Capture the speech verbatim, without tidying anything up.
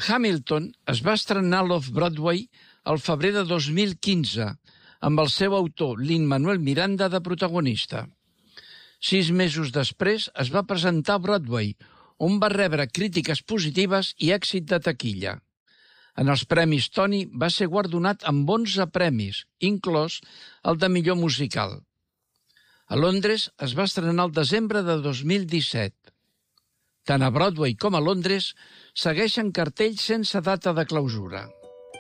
Hamilton es va estrenar a l'Off-Broadway al febrer de dos mil quinze, amb el seu autor Lin-Manuel Miranda de protagonista. Sis mesos després es va presentar a Broadway, on va rebre crítiques positives i èxit de taquilla. En els Premis Tony va ser guardonat amb onze premis, inclòs el de millor musical. A Londres es va estrenar el desembre de dos mil disset. Tant a Broadway com a Londres segueixen cartells sense data de clausura.